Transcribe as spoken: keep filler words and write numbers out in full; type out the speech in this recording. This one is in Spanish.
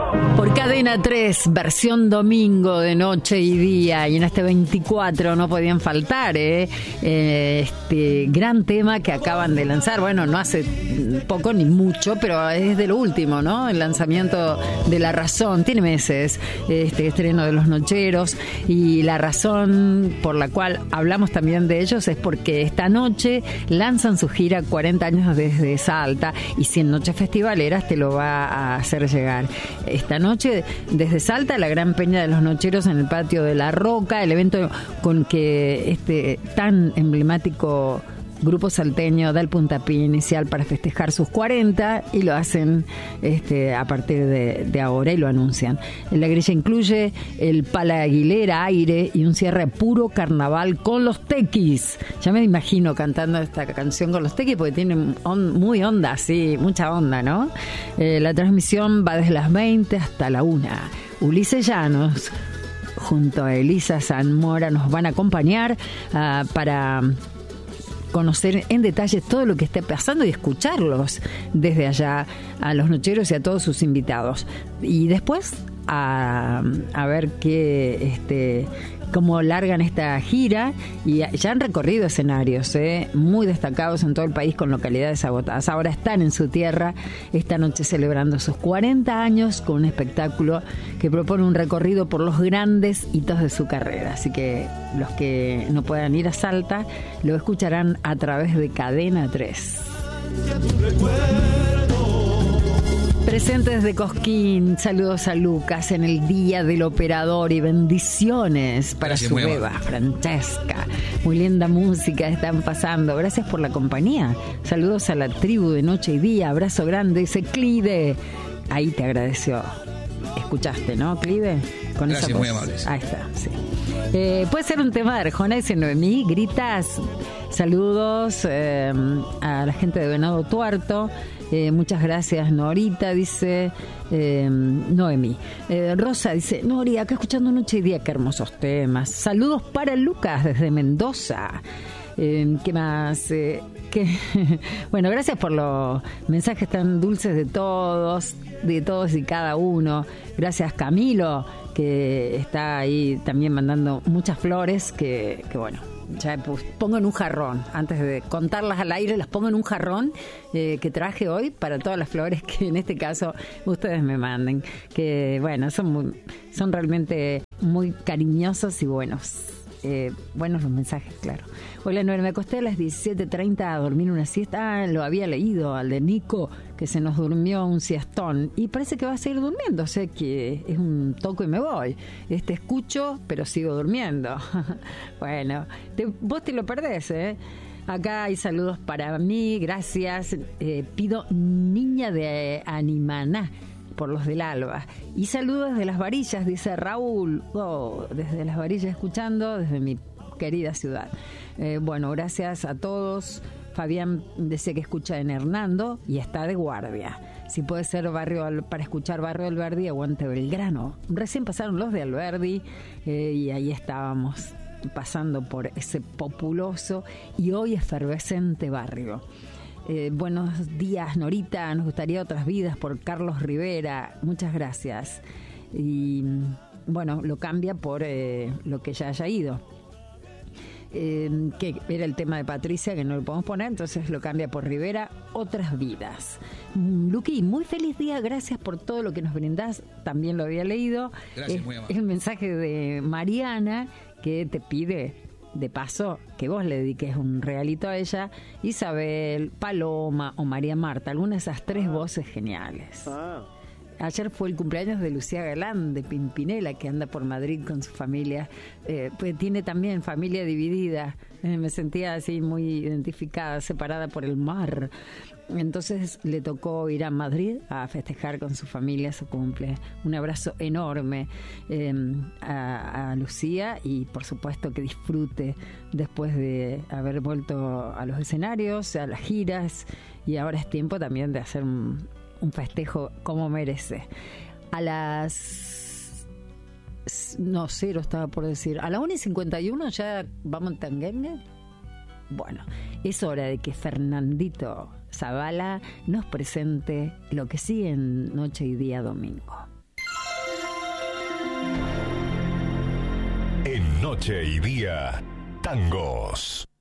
Por Cadena tres, versión domingo de noche y día, y en este veinticuatro no podían faltar ¿eh? Eh, este gran tema que acaban de lanzar, bueno, no hace poco ni mucho, pero es de lo último, ¿no? El lanzamiento de La Razón, tiene meses, este estreno de Los Nocheros, y la razón por la cual hablamos también de ellos es porque esta noche lanzan su gira cuarenta años desde Salta, y si en Noches Festivaleras te lo va a hacer llegar. Esta noche Noche desde Salta, la gran peña de los Nocheros en el patio de La Roca, el evento con que este tan emblemático grupo salteño da el puntapié inicial para festejar sus cuarenta, y lo hacen este, a partir de, de ahora, y lo anuncian. La grilla incluye el Pala Aguilera, aire y un cierre puro carnaval con los Tequis. Ya me imagino cantando esta canción con los Tequis porque tiene on, muy onda, sí, mucha onda, ¿no? Eh, la transmisión va desde las veinte hasta la una. Ulises Llanos junto a Elisa Sanmora nos van a acompañar uh, para conocer en detalle todo lo que esté pasando y escucharlos desde allá a los Nocheros y a todos sus invitados. Y después a, a ver qué este cómo largan esta gira, y ya han recorrido escenarios ¿eh? muy destacados en todo el país con localidades agotadas. Ahora están en su tierra esta noche celebrando sus cuarenta años con un espectáculo que propone un recorrido por los grandes hitos de su carrera. Así que los que no puedan ir a Salta lo escucharán a través de Cadena tres. Presentes de Cosquín, saludos a Lucas en el Día del Operador y bendiciones para Gracias, su beba, Francesca. Muy linda música están pasando. Gracias por la compañía. Saludos a la tribu de Noche y Día. Abrazo grande, dice Clide. Ahí te agradeció. Escuchaste, ¿no, Clide? Con Gracias, esa muy amables. Ahí está, sí. Eh, puede ser un tema de Arjona, dice Noemí. Gritas. Saludos eh, a la gente de Venado Tuerto. Eh, muchas gracias, Norita, dice eh, Noemí. Eh, Rosa dice, Nori, acá escuchando Noche y Día, qué hermosos temas. Saludos para Lucas desde Mendoza. Eh, ¿Qué más? Eh, ¿qué? Bueno, gracias por los mensajes tan dulces de todos, de todos y cada uno. Gracias, Camilo, que está ahí también mandando muchas flores, que, que bueno, ya pues, pongo en un jarrón, antes de contarlas al aire, las pongo en un jarrón eh, que traje hoy para todas las flores que en este caso ustedes me manden, que bueno, son muy, son realmente muy cariñosos y buenos. Eh, buenos los mensajes, claro. Hola, Noel, me acosté a las diecisiete treinta a dormir una siesta. Ah, lo había leído al de Nico, que se nos durmió un siestón, y parece que va a seguir durmiendo, o sea que es un toco y me voy. Este escucho, pero sigo durmiendo. Bueno, te, vos te lo perdés, ¿eh? Acá hay saludos para mí, gracias. Eh, pido Niña de Animaná por los del Alba. Y saludos desde Las Varillas, dice Raúl. Oh, desde Las Varillas escuchando, desde mi querida ciudad. Eh, bueno, gracias a todos. Fabián decía que escucha en Hernando y está de guardia. Si puede ser barrio para escuchar Barrio Alberdi, aguante Belgrano. Recién pasaron los de Alberdi eh, y ahí estábamos pasando por ese populoso y hoy efervescente barrio. Eh, buenos días, Norita. Nos gustaría otras vidas por Carlos Rivera. Muchas gracias. Y bueno, lo cambia por eh, lo que ya haya ido. Eh, que era el tema de Patricia, que no lo podemos poner, entonces lo cambia por Rivera, otras vidas. Mm, Luqui, muy feliz día, gracias por todo lo que nos brindás. También lo había leído. Gracias, es, muy amable. el mensaje de Mariana, que te pide de paso que vos le dediques un regalito a ella. Isabel, Paloma o María Marta, algunas de esas tres ah. voces geniales. Ah. Ayer fue el cumpleaños de Lucía Galán de Pimpinela, que anda por Madrid con su familia. Eh, pues tiene también familia dividida. Eh, me sentía así muy identificada, separada por el mar. Entonces le tocó ir a Madrid a festejar con su familia su cumple. Un abrazo enorme eh, a, a Lucía, y por supuesto que disfrute después de haber vuelto a los escenarios, a las giras, y ahora es tiempo también de hacer un, un festejo como merece. A las... no, cero estaba por decir. A la una y cincuenta y uno ya vamos en Tanguengue. Bueno, es hora de que Fernandito Zavala nos presente lo que sigue en Noche y Día Domingo. Noche y día, tangos.